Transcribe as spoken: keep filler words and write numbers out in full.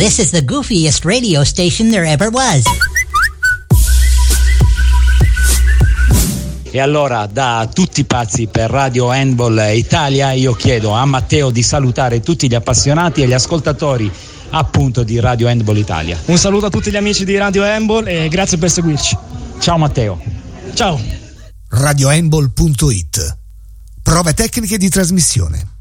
This is the goofiest radio station there ever was. E allora, da tutti pazzi per Radio Handball Italia, io chiedo a Matteo di salutare tutti gli appassionati e gli ascoltatori appunto di Radio Handball Italia. Un saluto a tutti gli amici di Radio Handball e grazie per seguirci. Ciao Matteo. Ciao. radio handball punto it. Prove tecniche di trasmissione.